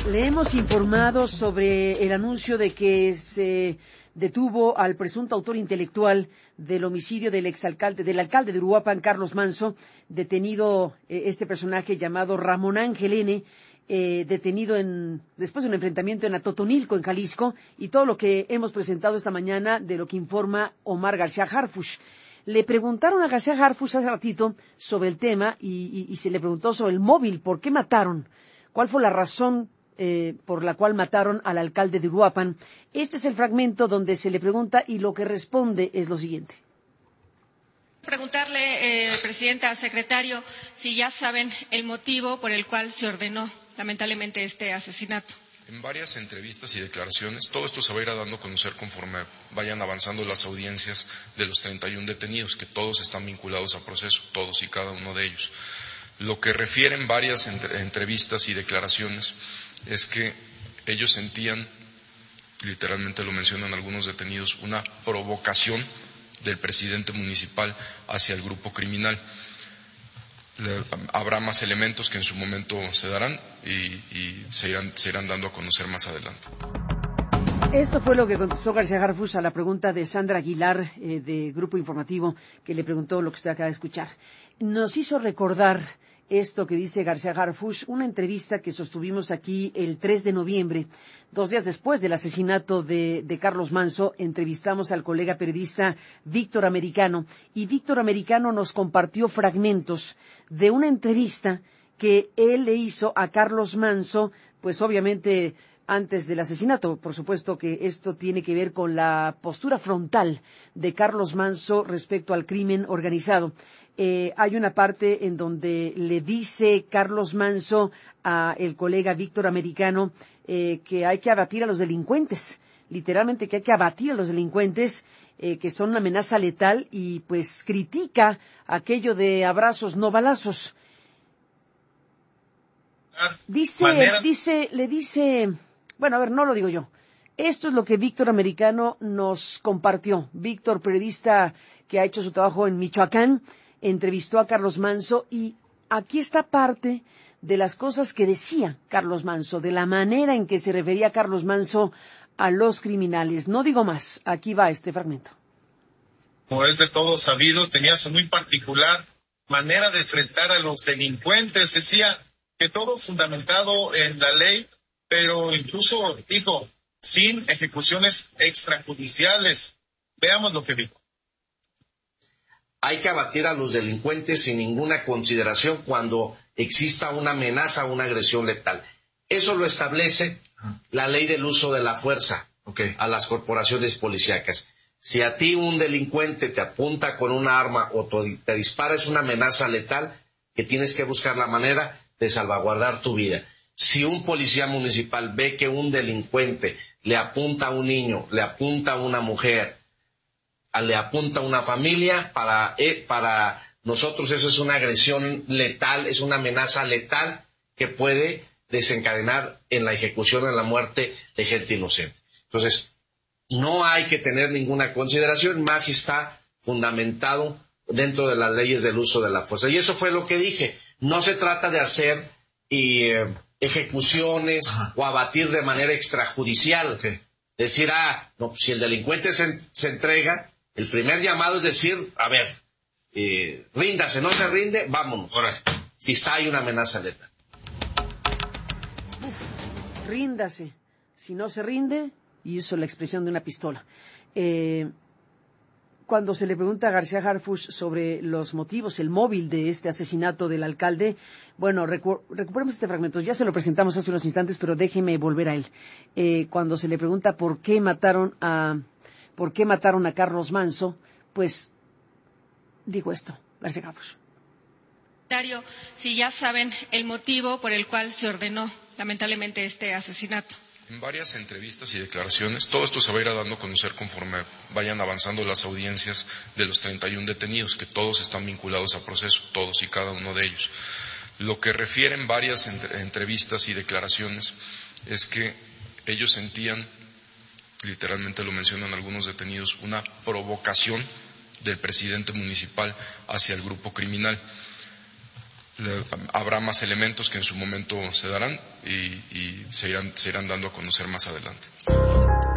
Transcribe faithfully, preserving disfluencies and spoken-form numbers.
Le hemos informado sobre el anuncio de que se detuvo al presunto autor intelectual del homicidio del exalcalde, del alcalde de Uruapan, Carlos Manso, detenido eh, este personaje llamado Ramón Ángel N., eh, detenido en, después de un enfrentamiento en Atotonilco, en Jalisco, y todo lo que hemos presentado esta mañana de lo que informa Omar García Harfuch. Le preguntaron a García Harfuch hace ratito sobre el tema y, y, y se le preguntó sobre el móvil, ¿por qué mataron? ¿Cuál fue la razón Eh, por la cual mataron al alcalde de Uruapan? Este es el fragmento donde se le pregunta y lo que responde es lo siguiente. Preguntarle, eh, presidenta, secretario, si ya saben el motivo por el cual se ordenó lamentablemente este asesinato. En varias entrevistas y declaraciones, todo esto se va a ir dando a conocer conforme vayan avanzando las audiencias de los treinta y uno detenidos, que todos están vinculados a proceso, todos y cada uno de ellos. Lo que refieren varias entre, entrevistas y declaraciones es que ellos sentían, literalmente lo mencionan algunos detenidos, una provocación del presidente municipal hacia el grupo criminal. Le, habrá más elementos que en su momento se darán y, y se, irán, se irán dando a conocer más adelante. Esto fue lo que contestó García Harfuch a la pregunta de Sandra Aguilar, eh, de Grupo Informativo, que le preguntó lo que usted acaba de escuchar. Nos hizo recordar esto que dice García Harfuch, una entrevista que sostuvimos aquí el tres de noviembre, dos días después del asesinato de, de Carlos Manso. Entrevistamos al colega periodista Víctor Americano, y Víctor Americano nos compartió fragmentos de una entrevista que él le hizo a Carlos Manso, pues obviamente antes del asesinato. Por supuesto que esto tiene que ver con la postura frontal de Carlos Manso respecto al crimen organizado. Eh, hay una parte en donde le dice Carlos Manso a el colega Víctor Americano eh, que hay que abatir a los delincuentes, literalmente que hay que abatir a los delincuentes, eh, que son una amenaza letal, y pues critica aquello de abrazos, no balazos. Dice, Manera. dice, le dice, bueno, a ver, no lo digo yo. Esto es lo que Víctor Americano nos compartió. Víctor, periodista que ha hecho su trabajo en Michoacán, entrevistó a Carlos Manso, y aquí está parte de las cosas que decía Carlos Manso, de la manera en que se refería Carlos Manso a los criminales. No digo más, aquí va este fragmento. Como es de todo sabido, tenía su muy particular manera de enfrentar a los delincuentes. Decía que todo fundamentado en la ley, pero incluso dijo, sin ejecuciones extrajudiciales. Veamos lo que dijo. Hay que abatir a los delincuentes sin ninguna consideración cuando exista una amenaza o una agresión letal. Eso lo establece la ley del uso de la fuerza okay. a las corporaciones policíacas. Si a ti un delincuente te apunta con una arma o te dispara, es una amenaza letal que tienes que buscar la manera de salvaguardar tu vida. Si un policía municipal ve que un delincuente le apunta a un niño, le apunta a una mujer, le apunta a una familia, para, eh, para nosotros eso es una agresión letal, es una amenaza letal que puede desencadenar en la ejecución, en la muerte de gente inocente. Entonces, no hay que tener ninguna consideración, más si está fundamentado dentro de las leyes del uso de la fuerza. Y eso fue lo que dije. No se trata de hacer y, eh, ejecuciones Ajá. o abatir de manera extrajudicial. Okay. Decir, ah, no, si el delincuente se, se entrega, el primer llamado es decir, a ver, eh, ríndase, no se rinde, vámonos. Ahora, si está ahí una amenaza letal. Uf, ríndase. Si no se rinde, y uso la expresión de una pistola. Eh, cuando se le pregunta a García Harfuch sobre los motivos, el móvil de este asesinato del alcalde, bueno, recu- recuperemos este fragmento. Ya se lo presentamos hace unos instantes, pero déjeme volver a él. Eh, cuando se le pregunta por qué mataron a... ¿Por qué mataron a Carlos Manso? Pues dijo esto, García Harfuch. Si ya saben el motivo por el cual se ordenó lamentablemente este asesinato. En varias entrevistas y declaraciones, todo esto se va a ir dando a conocer conforme vayan avanzando las audiencias de los treinta y uno detenidos, que todos están vinculados a proceso, todos y cada uno de ellos. Lo que refieren varias entre, entrevistas y declaraciones es que ellos sentían, literalmente lo mencionan algunos detenidos, una provocación del presidente municipal hacia el grupo criminal. Le, habrá más elementos que en su momento se darán y, y se, irán, se irán dando a conocer más adelante.